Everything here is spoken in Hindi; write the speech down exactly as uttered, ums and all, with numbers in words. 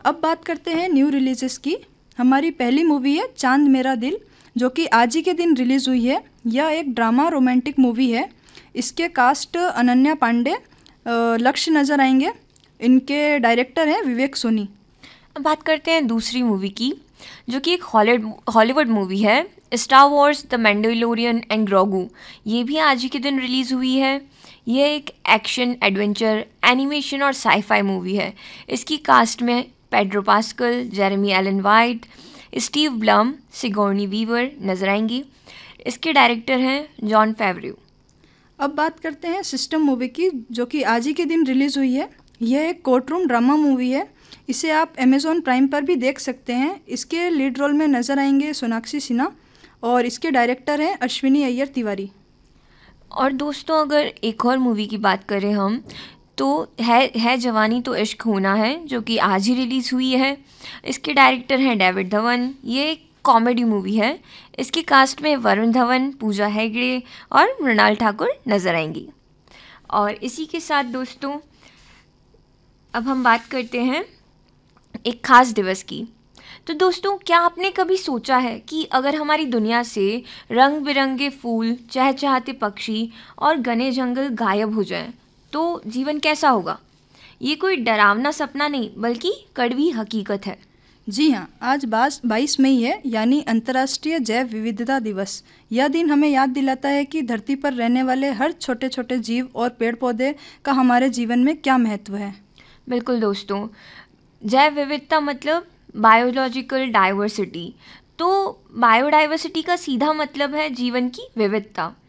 अब बात करते हैं न्यू रिलीजेस की। हमारी पहली मूवी है चांद मेरा दिल, जो कि आज ही के दिन रिलीज़ हुई है। यह एक ड्रामा रोमांटिक मूवी है। इसके कास्ट अनन्या पांडे, अ, लक्ष्य नज़र आएंगे। इनके डायरेक्टर हैं विवेक सोनी। अब बात करते हैं दूसरी मूवी की, जो कि एक हॉलीवुड हॉलीवुड मूवी है, star Wars the Mandalorian and ग्रोगू। ये भी आज ही के दिन रिलीज़ हुई है। ये एक एक्शन, एडवेंचर, एनिमेशन और साईफाई मूवी है। इसकी कास्ट में Pedro pascal, Jeremy Elon white, Steve Blum, सिगोर्नी Weaver नजर आएंगी। इसके डायरेक्टर हैं जॉन फेवरेव। अब बात करते हैं सिस्टम मूवी की, जो कि आज ही के दिन रिलीज़ हुई है। यह एक कोर्ट रूम ड्रामा मूवी है। इसे आप अमेज़ॉन प्राइम पर भी देख सकते हैं। इसके लीड रोल में नज़र आएंगे सोनाक्षी सिन्हा और इसके डायरेक्टर हैं अश्विनी अय्यर तिवारी। और दोस्तों, अगर एक और मूवी की बात करें हम, तो है है जवानी तो इश्क होना है, जो कि आज ही रिलीज़ हुई है। इसके डायरेक्टर हैं डेविड धवन। ये एक कॉमेडी मूवी है। इसकी कास्ट में वरुण धवन, पूजा हेगड़े और मृणाल ठाकुर नजर आएंगी। और इसी के साथ दोस्तों, अब हम बात करते हैं एक खास दिवस की। तो दोस्तों, क्या आपने कभी सोचा है कि अगर हमारी दुनिया से रंग बिरंगे फूल, चहचहाते पक्षी और घने जंगल गायब हो जाएं, तो जीवन कैसा होगा? ये कोई डरावना सपना नहीं, बल्कि कड़वी हकीकत है। जी हाँ, आज बास बाईस मई है, यानी अंतर्राष्ट्रीय जैव विविधता दिवस। यह दिन हमें याद दिलाता है कि धरती पर रहने वाले हर छोटे छोटे जीव और पेड़ पौधे का हमारे जीवन में क्या महत्व है। बिल्कुल दोस्तों, जैव विविधता मतलब बायोलॉजिकल डाइवर्सिटी। तो बायोडाइवर्सिटी का सीधा मतलब है जीवन की विविधता।